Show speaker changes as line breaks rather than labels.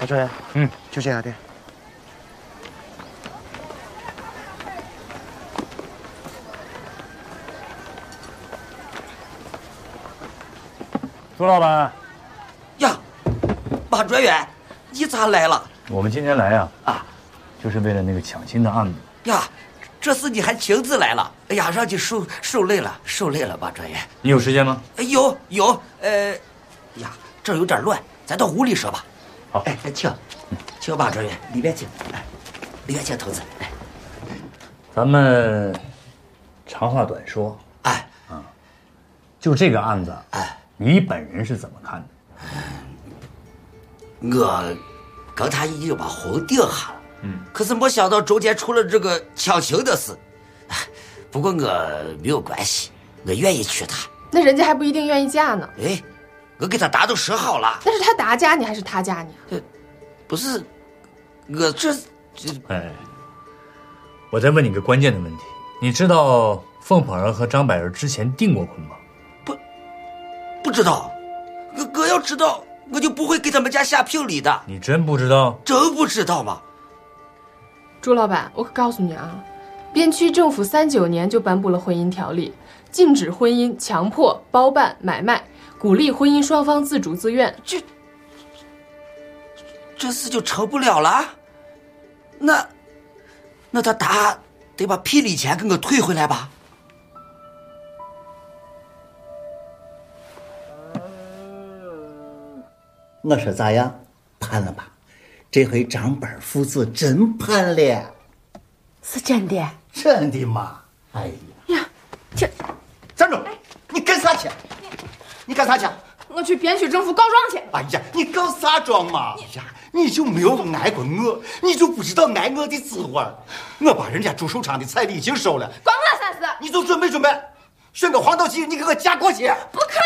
马专员，就这样的。
朱老板，
呀，马专员，你咋来了？
我们今天来就是为了那个抢亲的案子。
呀，这次你还亲自来了？哎呀，让你受累了，马专员。
你有时间吗？
有，呀，这儿有点乱，咱到屋里说吧。
好，
哎，请马专员，里边请，里边请，同志。
咱们长话短说，就这个案子，你本人是怎么看
的？我跟他已经把婚定下了，可是没想到中间出了这个抢亲的事。不过我没有关系，我愿意娶她。
那人家还不一定愿意嫁呢。
哎，我给他答都说好了。
那是他答嫁你还是他嫁你？
不是，我这……
我再问你个关键的问题，你知道凤鹏儿和张百儿之前订过婚吗？
不知道，我要知道，我就不会给他们家下聘礼的。
你真不知道？
真不知道吗？
朱老板，我可告诉你啊，边区政府39年就颁布了婚姻条例，禁止婚姻强迫、包办、买卖，鼓励婚姻双方自主自愿。
这事就成不了了。那他答得把聘礼钱给我退回来吧。
我说咋样？判了吧？这回张本父子真判了。
是真的？
真的吗？哎
呀，这
站住！你干啥去？你干啥去？
我去边区政府告状去。
哎呀，你告啥状嘛？你就没有爱过我，你就不知道爱我的滋味。我把人家朱守昌的彩礼已经收了，
关我啥事？
你就准备，选个黄道吉，你给我嫁过去。
不可